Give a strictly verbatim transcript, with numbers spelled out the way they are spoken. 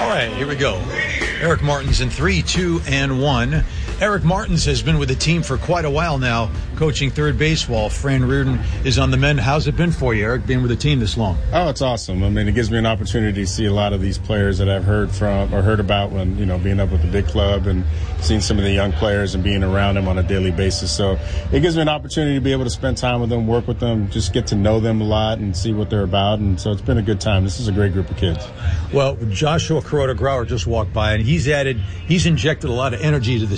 All right, here we go. Eric Martins in three, two, and one. Eric Martins has been with the team for quite a while now, coaching third base while Fran Reardon is on the mend. How's it been for you, Eric, being with the team this long? Oh, it's awesome. I mean, it gives me an opportunity to see a lot of these players that I've heard from or heard about when, you know, being up with the big club and seeing some of the young players and being around them on a daily basis. So it gives me an opportunity to be able to spend time with them, work with them, just get to know them a lot and see what they're about. And so it's been a good time. This is a great group of kids. Well, Joshua Kuroda Grauer just walked by, and he's added, he's injected a lot of energy to the